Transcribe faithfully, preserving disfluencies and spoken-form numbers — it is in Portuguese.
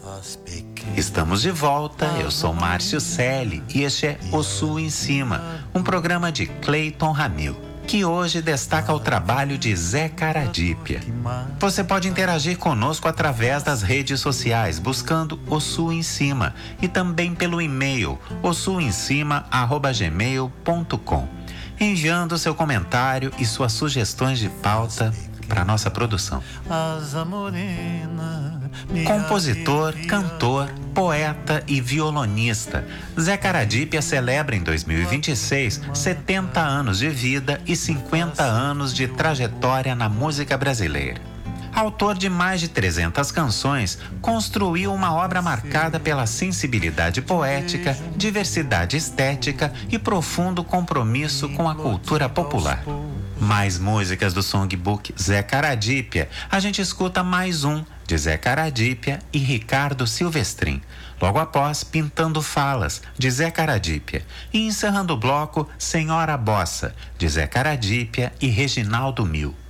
Estamos de volta, eu sou Márcio Selle e este é O Sul em Cima, um programa de Cleiton Ramil, que hoje destaca o trabalho de Zé Caradípia. Você pode interagir conosco através das redes sociais, buscando O Sul em Cima, e também pelo e-mail o sul em cima arroba gmail ponto com, enviando seu comentário e suas sugestões de pauta para nossa produção. Compositor, cantor, poeta e violonista, Zé Caradípia celebra em dois mil e vinte e seis setenta anos de vida e cinquenta anos de trajetória na música brasileira. Autor de mais de trezentas canções, construiu uma obra marcada pela sensibilidade poética, diversidade estética e profundo compromisso com a cultura popular. Mais músicas do songbook Zé Caradípia, a gente escuta mais um de Zé Caradípia e Ricardo Silvestrin. Logo após, Pintando Falas, de Zé Caradípia. E encerrando o bloco, Senhora Bossa, de Zé Caradípia e Reginaldo Mil.